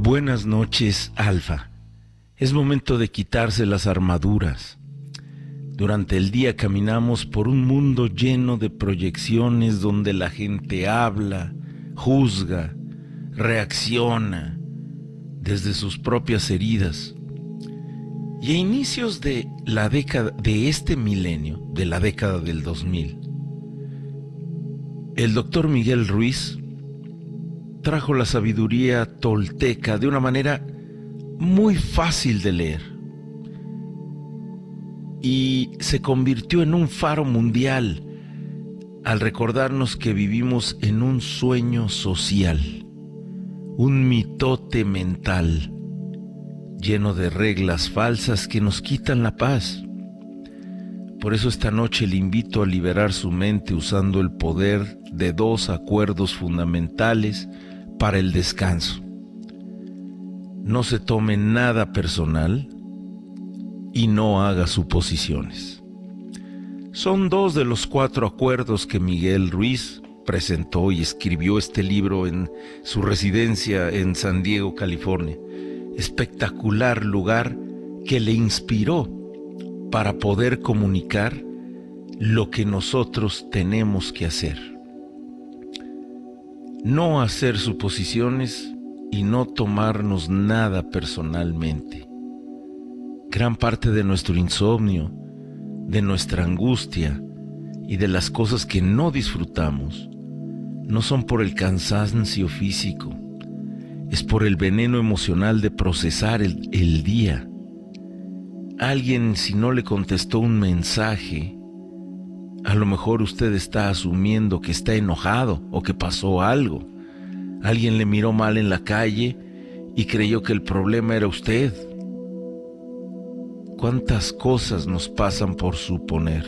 Buenas noches, Alfa. Es momento de quitarse las armaduras. Durante el día caminamos por un mundo lleno de proyecciones donde la gente habla, juzga, reacciona desde sus propias heridas. Y a inicios de la década de este milenio, de la década del 2000, el doctor Miguel Ruiz trajo la sabiduría tolteca de una manera muy fácil de leer y se convirtió en un faro mundial al recordarnos que vivimos en un sueño social, un mitote mental lleno de reglas falsas que nos quitan la paz. Por eso esta noche le invito a liberar su mente usando el poder de 2 acuerdos fundamentales para el descanso. No se tome nada personal y no haga suposiciones. Son 2 de los 4 acuerdos que Miguel Ruiz presentó y escribió este libro en su residencia en San Diego, California. Espectacular lugar que le inspiró para poder comunicar lo que nosotros tenemos que hacer. No hacer suposiciones y no tomarnos nada personalmente. Gran parte de nuestro insomnio, de nuestra angustia y de las cosas que no disfrutamos no son por el cansancio físico, es por el veneno emocional de procesar el día. Alguien, si no le contestó un mensaje, a lo mejor usted está asumiendo que está enojado o que pasó algo. Alguien le miró mal en la calle y creyó que el problema era usted. ¿Cuántas cosas nos pasan por suponer?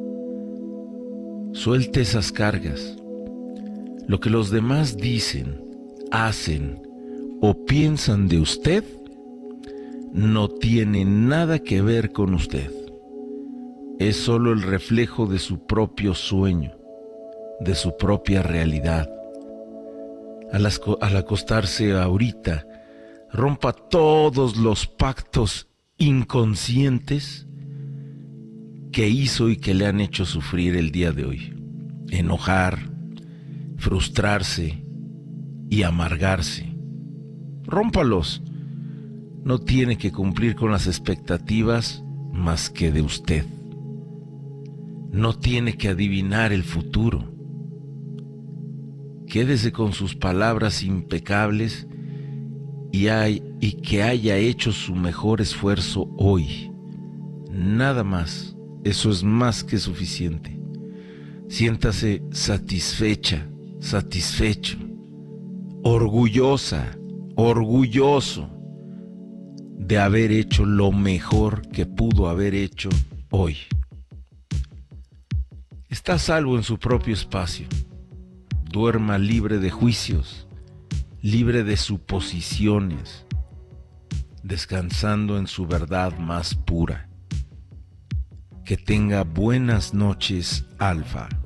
Suelte esas cargas. Lo que los demás dicen, hacen o piensan de usted no tiene nada que ver con usted. Es solo el reflejo de su propio sueño, de su propia realidad. Al acostarse ahorita, rompa todos los pactos inconscientes que hizo y que le han hecho sufrir el día de hoy. Enojar, frustrarse y amargarse. Rómpalos. No tiene que cumplir con las expectativas más que de usted. No tiene que adivinar el futuro. Quédese con sus palabras impecables y que haya hecho su mejor esfuerzo hoy. Nada más. Eso es más que suficiente. Siéntase satisfecha, satisfecho, orgullosa, orgulloso de haber hecho lo mejor que pudo haber hecho hoy. Está a salvo en su propio espacio. Duerma libre de juicios, libre de suposiciones, descansando en su verdad más pura. Que tenga buenas noches, Alfa.